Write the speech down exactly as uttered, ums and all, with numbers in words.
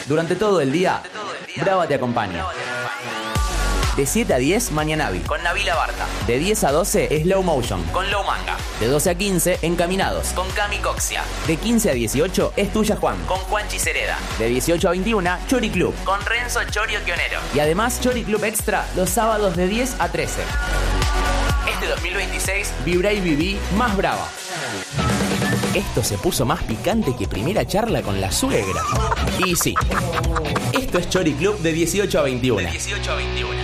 Durante todo el día, Brava te acompaña. De siete a diez, Mañanavi, con Nabila Barta. De diez a doce, Slow Motion, con Low Manga. De doce a quince, Encaminados, con Cami Coxia. De quince a dieciocho, Es Tuya Juan, con Juanchi Cereda. De dieciocho a veintiuno, Chori Club, con Renzo Chorio Quionero. Y además, Chori Club Extra, los sábados de diez a trece. Este dos mil veintiséis, vibra y viví más brava. Esto se puso más picante que primera charla con la suegra. Y sí, esto es Chori Club de dieciocho a veintiuno. De dieciocho a veintiuno.